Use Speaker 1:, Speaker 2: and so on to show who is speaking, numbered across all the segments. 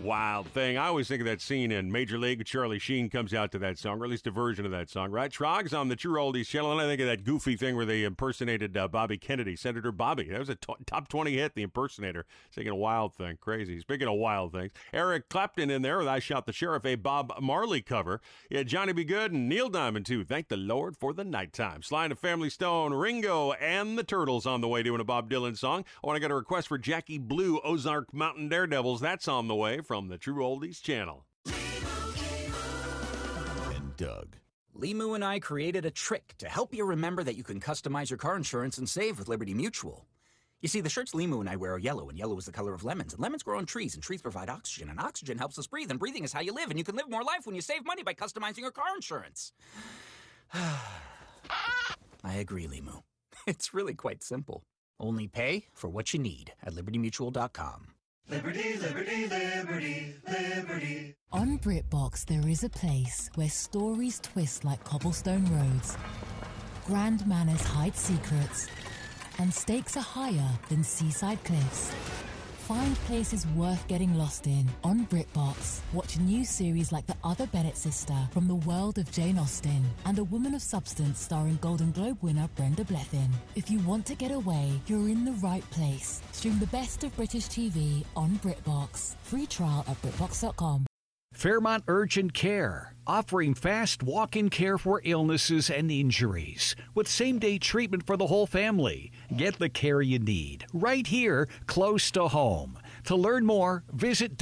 Speaker 1: Wild Thing. I always think of that scene in Major League. Charlie Sheen comes out to that song, or at least a version of that song, right? Trogs on the True Oldies channel, and I think of that goofy thing where they impersonated Bobby Kennedy, Senator Bobby. That was a top 20 hit, The Impersonator. Singing a Wild Thing. Crazy. Speaking of wild things, Eric Clapton in there with I Shot the Sheriff, a Bob Marley cover. Yeah, Johnny B. Good and Neil Diamond, too. Thank the Lord for the nighttime. Sly and the Family Stone, Ringo, and the Turtles on the way doing a Bob Dylan song. Oh, and I got a request for Jackie Blue, Ozark Mountain Daredevils. That's on the way from the True Oldies channel.
Speaker 2: And Doug.
Speaker 3: Limu and I created a trick to help you remember that you can customize your car insurance and save with Liberty Mutual. You see, the shirts Limu and I wear are yellow, and yellow is the color of lemons. And lemons grow on trees, and trees provide oxygen, and oxygen helps us breathe, and breathing is how you live, and you can live more life when you save money by customizing your car insurance. I agree, Limu. It's really quite simple. Only pay for what you need at libertymutual.com.
Speaker 4: Liberty, liberty, liberty, liberty.
Speaker 5: On BritBox, there is a place where stories twist like cobblestone roads, grand manners hide secrets, and stakes are higher than seaside cliffs. Find places worth getting lost in on BritBox. Watch new series like The Other Bennett Sister from the world of Jane Austen and A Woman of Substance starring Golden Globe winner Brenda Blethyn. If you want to get away, you're in the right place. Stream the best of British TV on BritBox. Free trial at BritBox.com.
Speaker 6: Fairmont Urgent Care, offering fast walk-in care for illnesses and injuries with same-day treatment for the whole family. Get the care you need right here, close to home. To learn more, visit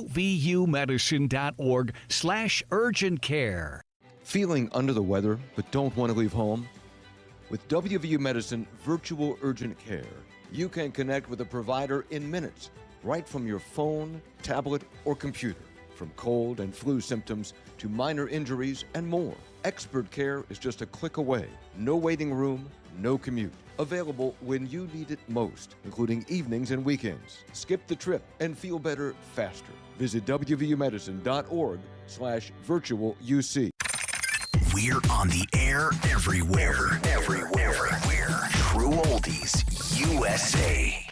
Speaker 6: wvumedicine.org/urgent care.
Speaker 7: Feeling under the weather but don't want to leave home? With WVU Medicine Virtual Urgent Care, you can connect with a provider in minutes, right from your phone, tablet, or computer. From cold and flu symptoms to minor injuries and more. Expert care is just a click away. No waiting room, no commute. Available when you need it most, including evenings and weekends. Skip the trip and feel better faster. Visit wvumedicine.org/virtual UC.
Speaker 2: We're on the air everywhere. True Oldies USA.